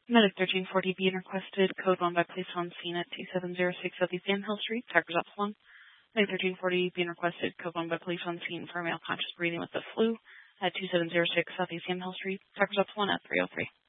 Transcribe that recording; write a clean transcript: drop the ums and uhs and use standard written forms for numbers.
Medic 1340 being requested, code 1 by police on scene at 2706 Southeast Yamhill Street, Tucker's Office 1. Medic 1340 being requested, code 1 by police on scene for a male conscious breathing with the flu at 2706 Southeast Yamhill Street, Tucker's Office 1 at 303.